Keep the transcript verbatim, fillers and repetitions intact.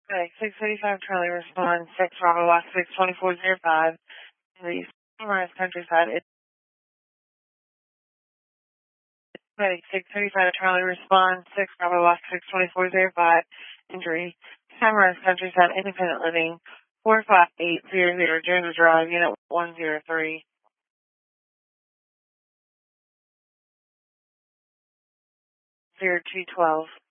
Okay, six eighty-five Charlie responds, six Bravo Lock six twenty-four zero five, the Sunrise Countryside. It's okay, six eighty-five Charlie responds, six Bravo Lock six twenty-four zero five, injury, Sunrise Countryside, Independent Living, four five eight zero zero Jones Drive, Unit one zero three. zero two twelve.